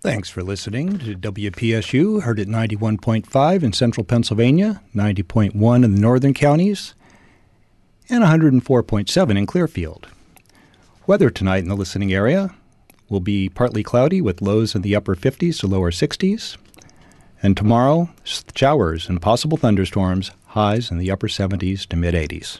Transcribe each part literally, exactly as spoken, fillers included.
Thanks for listening to W P S U, heard at ninety-one point five in central Pennsylvania, ninety point one in the northern counties, and one hundred four point seven in Clearfield. Weather tonight in the listening area will be partly cloudy with lows in the upper fifties to lower sixties. And tomorrow, showers and possible thunderstorms, highs in the upper seventies to mid-eighties.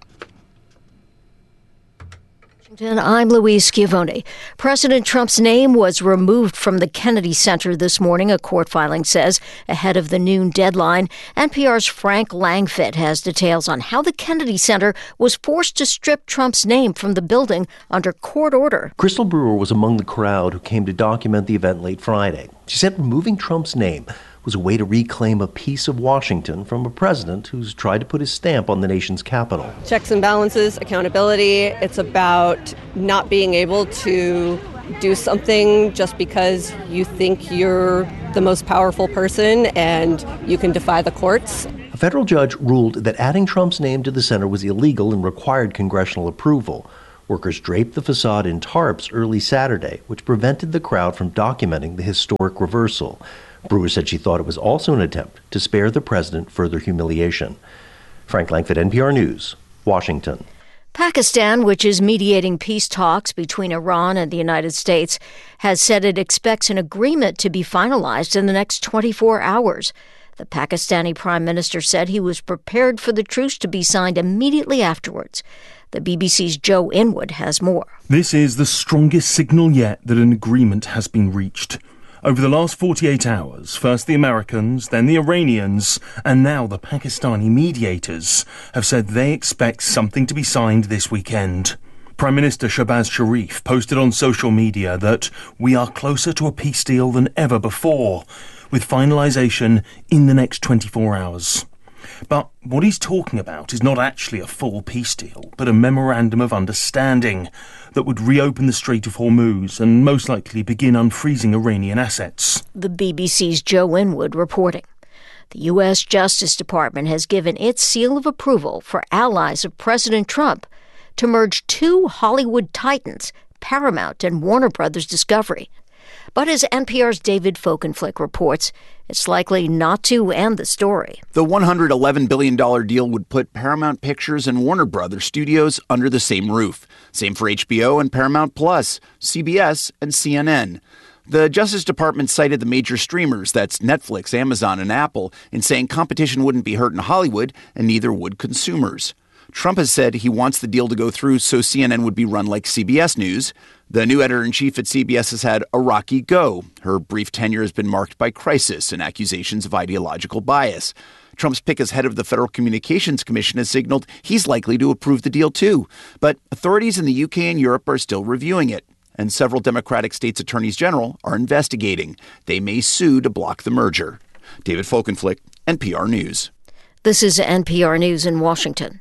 I'm Louise Schiavone. President Trump's name was removed from the Kennedy Center this morning, a court filing says, ahead of the noon deadline. N P R's Frank Langfitt has details on how the Kennedy Center was forced to strip Trump's name from the building under court order. Crystal Brewer was among the crowd who came to document the event late Friday. She said removing Trump's name was a way to reclaim a piece of Washington from a president who's tried to put his stamp on the nation's capital. Checks and balances, accountability. It's about not being able to do something just because you think you're the most powerful person and you can defy the courts. A federal judge ruled that adding Trump's name to the center was illegal and required congressional approval. Workers draped the facade in tarps early Saturday, which prevented the crowd from documenting the historic reversal. Brewer said she thought it was also an attempt to spare the president further humiliation. Frank Langfitt, N P R News, Washington. Pakistan, which is mediating peace talks between Iran and the United States, has said it expects an agreement to be finalized in the next twenty-four hours. The Pakistani prime minister said he was prepared for the truce to be signed immediately afterwards. The B B C's Joe Inwood has more. This is the strongest signal yet that an agreement has been reached. Over the last forty-eight hours, first the Americans, then the Iranians, and now the Pakistani mediators have said they expect something to be signed this weekend. Prime Minister Shahbaz Sharif posted on social media that we are closer to a peace deal than ever before, with finalisation in the next twenty-four hours. But what he's talking about is not actually a full peace deal, but a memorandum of understanding that would reopen the Strait of Hormuz and most likely begin unfreezing Iranian assets. The B B C's Joe Inwood reporting. The U S Justice Department has given its seal of approval for allies of President Trump to merge two Hollywood titans, Paramount and Warner Brothers Discovery. But as N P R's David Folkenflik reports, it's likely not to end the story. The one hundred eleven billion dollars deal would put Paramount Pictures and Warner Brothers Studios under the same roof. Same for H B O and Paramount Plus, C B S and C N N. The Justice Department cited the major streamers, that's Netflix, Amazon, and Apple, in saying competition wouldn't be hurt in Hollywood, and neither would consumers. Trump has said he wants the deal to go through so C N N would be run like C B S News. The new editor-in-chief at C B S has had a rocky go. Her brief tenure has been marked by crisis and accusations of ideological bias. Trump's pick as head of the Federal Communications Commission has signaled he's likely to approve the deal too. But authorities in the U K and Europe are still reviewing it. And several Democratic states' attorneys general are investigating. They may sue to block the merger. David Folkenflik, N P R News. This is N P R News in Washington.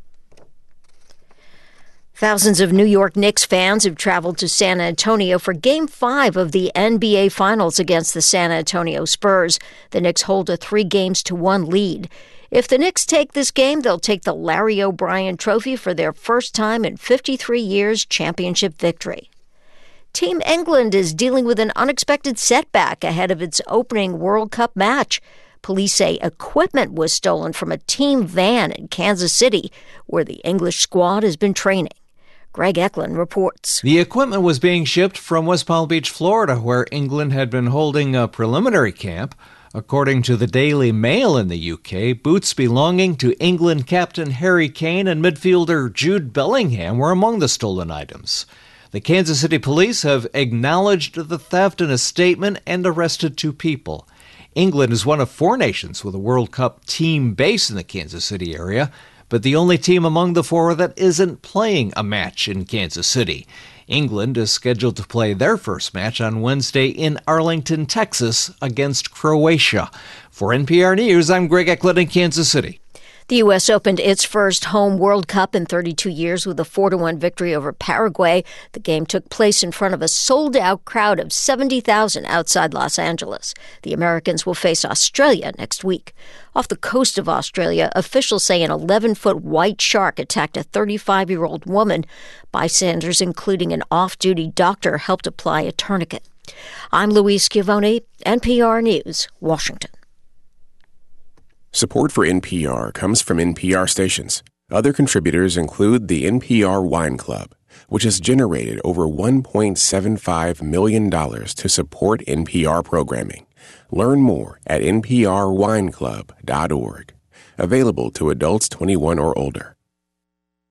Thousands of New York Knicks fans have traveled to San Antonio for Game five of the N B A Finals against the San Antonio Spurs. The Knicks hold a three games to one lead. If the Knicks take this game, they'll take the Larry O'Brien Trophy for their first time in fifty-three years championship victory. Team England is dealing with an unexpected setback ahead of its opening World Cup match. Police say equipment was stolen from a team van in Kansas City, where the English squad has been training. Greg Eklund reports. The equipment was being shipped from West Palm Beach, Florida, where England had been holding a preliminary camp. According to the Daily Mail in the U K, boots belonging to England captain Harry Kane and midfielder Jude Bellingham were among the stolen items. The Kansas City police have acknowledged the theft in a statement and arrested two people. England is one of four nations with a World Cup team based in the Kansas City area, but the only team among the four that isn't playing a match in Kansas City. England is scheduled to play their first match on Wednesday in Arlington, Texas, against Croatia. For N P R News, I'm Greg Eklund in Kansas City. The U S opened its first home World Cup in thirty-two years with a four to one victory over Paraguay. The game took place in front of a sold-out crowd of seventy thousand outside Los Angeles. The Americans will face Australia next week. Off the coast of Australia, officials say an eleven-foot white shark attacked a thirty-five-year-old woman. Bystanders, including an off-duty doctor, helped apply a tourniquet. I'm Louise Schiavone, N P R News, Washington. Support for N P R comes from N P R stations. Other contributors include the N P R Wine Club, which has generated over one point seven five million dollars to support N P R programming. Learn more at n p r wine club dot org. Available to adults twenty-one or older.